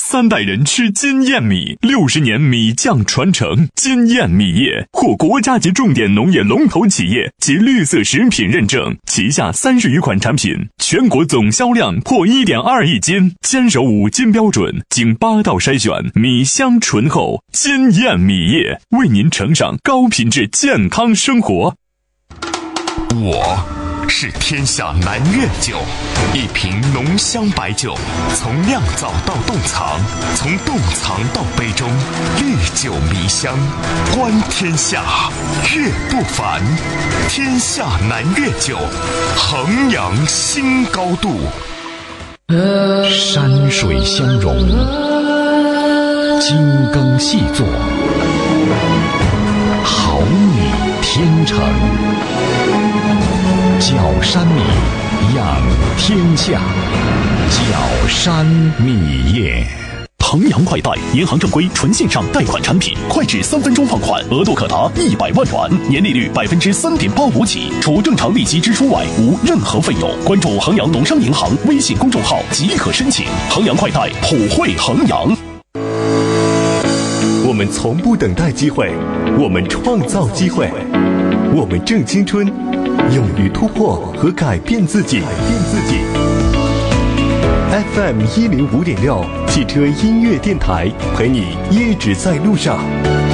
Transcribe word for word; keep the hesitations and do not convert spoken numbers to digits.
三代人吃金燕米，六十年米酱传承。金燕米业获国家级重点农业龙头企业及绿色食品认证，旗下三十余款产品，全国总销量破 一点二亿斤，坚守五金标准，经八道筛选，米香醇厚。金燕米业为您呈上高品质健康生活。 我是天下南粤酒，一瓶浓香白酒，从酿造到冻藏，从冻藏到杯中，历久弥香，观天下，粤不凡。天下南粤酒，衡阳新高度。 山水相融，精耕细作，好米天成。角山米养天下，角山米业。 衡阳快贷，银行正规纯线上贷款产品，快至三分钟放款，额度可达一百万元，年利率百分之三点八五起，除正常利息支出外，无任何费用。关注衡阳农商银行微信公众号即可申请。衡阳快贷，普惠衡阳。 我们从不等待机会，我们创造机会，我们正青春，勇于突破和改变自己。改变自己。F M 一零五点六汽车音乐电台，陪你一直在路上。